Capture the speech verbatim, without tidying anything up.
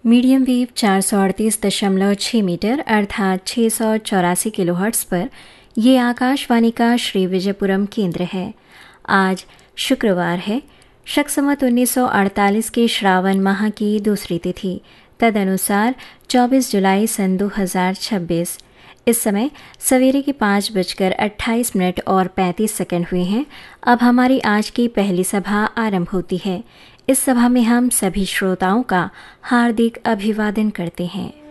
Medium wave चार सौ अड़तीस दशमलव छः मीटर अर्थात छः सौ चौरासी किलोहर्ट्ज़ पर ये आकाशवाणी का श्री विजयपुरम केंद्र है। आज शुक्रवार है, शक संवत उन्नीस सौ अड़तालीस के श्रावण माह की दूसरी तिथि, तदनुसार चौबीस जुलाई सन दो हज़ार छब्बीस। इस समय सवेरे के पाँच बजकर अट्ठाईस मिनट और पैंतीस सेकंड हुए हैं। अब हमारी आज की पहली सभा आरंभ होती है। इस सभा में हम सभी श्रोताओं का हार्दिक अभिवादन करते हैं।